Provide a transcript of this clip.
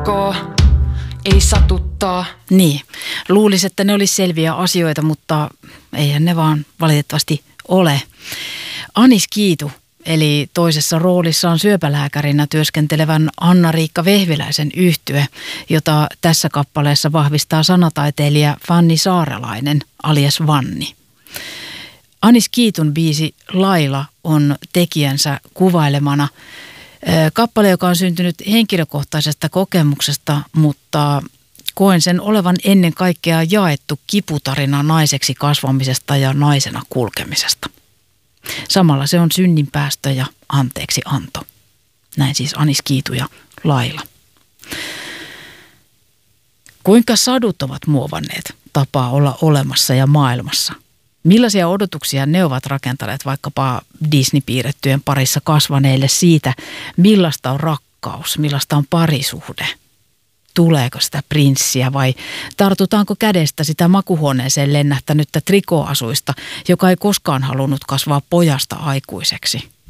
ok, ei satuttaa. Niin, luulisi, että ne olisi selviä asioita, mutta eihän ne vaan valitettavasti ole. Anis Kiitu, eli toisessa roolissaan syöpälääkärinä työskentelevän Anna-Riikka Vehviläisen yhtye, jota tässä kappaleessa vahvistaa sanataiteilija Fanni Saarelainen alias Vanni. Anis Kiitun biisi Laila on tekijänsä kuvailemana. Kappale, joka on syntynyt henkilökohtaisesta kokemuksesta, mutta koen sen olevan ennen kaikkea jaettu kiputarina naiseksi kasvamisesta ja naisena kulkemisesta. Samalla se on synninpäästö ja anteeksi anto. Näin siis Anis Kiitu ja Laila. Kuinka sadut ovat muovanneet tapaa olla olemassa ja maailmassa? Millaisia odotuksia ne ovat rakentaneet vaikkapa Disney-piirrettyjen parissa kasvaneille siitä, millaista on rakkaus, millaista on parisuhde? Tuleeko sitä prinssiä vai tartutaanko kädestä sitä makuhuoneeseen lennähtänyttä trikoasuista, joka ei koskaan halunnut kasvaa pojasta aikuiseksi?